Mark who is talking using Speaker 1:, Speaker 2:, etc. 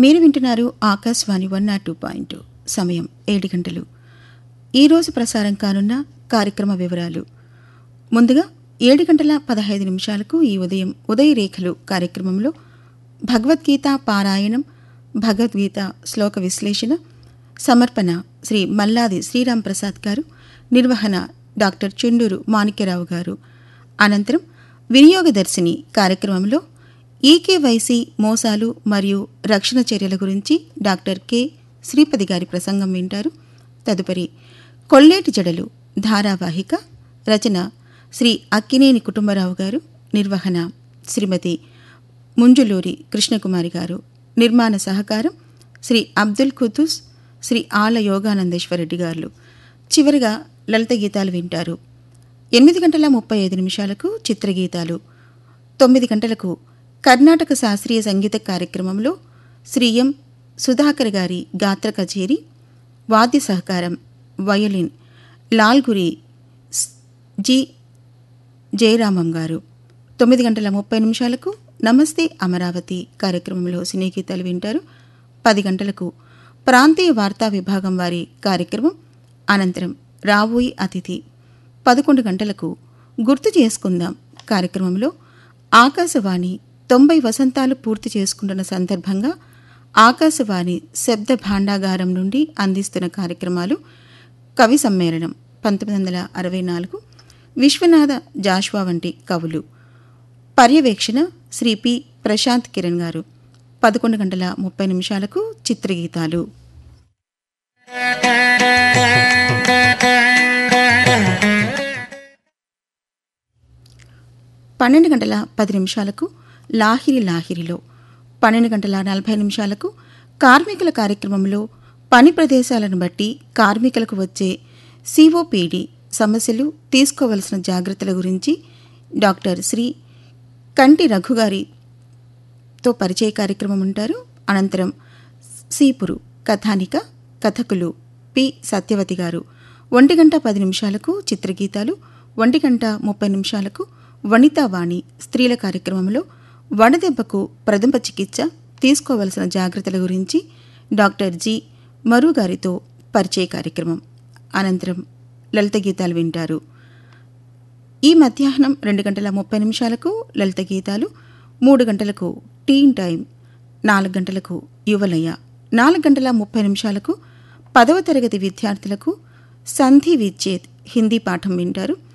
Speaker 1: మీరు వింటున్నారు ఆకాశవాణి 102.2. సమయం 7 గంటలు. ఈరోజు ప్రసారం కానున్న కార్యక్రమ వివరాలు. ముందుగా 7 గంటల 15 నిమిషాలకు ఈ ఉదయం ఉదయరేఖలు కార్యక్రమంలో భగవద్గీత పారాయణం, భగవద్గీత శ్లోక విశ్లేషణ, సమర్పణ శ్రీ మల్లాది శ్రీరామ్ ప్రసాద్ గారు, నిర్వహణ డాక్టర్ చుండూరు మాణిక్యరావు గారు. అనంతరం వినియోగదర్శిని కార్యక్రమంలో ఈకేవైసీ మోసాలు మరియు రక్షణ చర్యల గురించి డాక్టర్ కె శ్రీపతి గారి ప్రసంగం వింటారు. తదుపరి కొల్లేటి జడలు ధారావాహిక, రచన శ్రీ అక్కినేని కుటుంబరావు గారు, నిర్వహణ శ్రీమతి ముంజులూరి కృష్ణకుమారి గారు, నిర్మాణ సహకారం శ్రీ అబ్దుల్ ఖుద్దూస్, శ్రీ ఆళ్ల యోగానందేశ్వరరెడ్డి గారు. చివరిగా లలిత గీతాలు వింటారు. 8 గంటల 35 నిమిషాలకు చిత్రగీతాలు, 9 గంటలకు కర్ణాటక శాస్త్రీయ సంగీత కార్యక్రమంలో శ్రీ ఎం సుధాకర్ గారి గాత్ర కచేరీ, వాద్య సహకారం వయోలిన్ లాల్గురి జి జయరామం గారు. 9 గంటల 30 నిమిషాలకు నమస్తే అమరావతి కార్యక్రమంలో సినీ గీతాలు వింటారు. 10 గంటలకు ప్రాంతీయ వార్తా విభాగం వారి కార్యక్రమం, అనంతరం రాబోయి అతిథి. 11 గంటలకు గుర్తు చేసుకుందాం కార్యక్రమంలో ఆకాశవాణి 90 వసంతాలు పూర్తి చేసుకుంటున్న సందర్భంగా ఆకాశవాణి శబ్ద భాండాగారం నుండి అందిస్తున్న కార్యక్రమాలు, కవి సమ్మేళనం 1964, విశ్వనాథ జాషువా వంటి కవులు. పర్యవేక్షణ శ్రీ పి ప్రశాంత్ కిరణ్ గారు. 11 గంటల 30 నిమిషాలకు చిత్రగీతాలు. పన్నెండు గంటల 10 నిమిషాలకు లాహిరి లాహిరిలో, 12 గంటల 40 నిమిషాలకు కార్మికుల కార్యక్రమంలో పని ప్రదేశాలను బట్టి కార్మికులకు వచ్చే సిఓపిడి సమస్యలు, తీసుకోవలసిన జాగ్రత్తల గురించి డాక్టర్ శ్రీ కంటి రఘుగారితో పరిచయ కార్యక్రమం ఉంటారు. అనంతరం సీపురు కథానిక, కథకులు పి సత్యవతి గారు. 1 గంట 10 నిమిషాలకు చిత్రగీతాలు, 1 గంట 30 నిమిషాలకు వనితావాణి స్త్రీల కార్యక్రమంలో వడదెబ్బకు ప్రథమ చికిత్స, తీసుకోవలసిన జాగ్రత్తల గురించి డాక్టర్ జి మరు గారితో పరిచయ కార్యక్రమం. అనంతరం లలిత గీతాలు వింటారు. ఈ మధ్యాహ్నం 2 గంటల 30 నిమిషాలకు లలిత గీతాలు, 3 గంటలకు టీన్ టైం, 4 గంటలకు యువలయ, 4 గంటల 30 నిమిషాలకు 10వ తరగతి విద్యార్థులకు సంధి విచ్ఛేద్ హిందీ పాఠం వింటారు.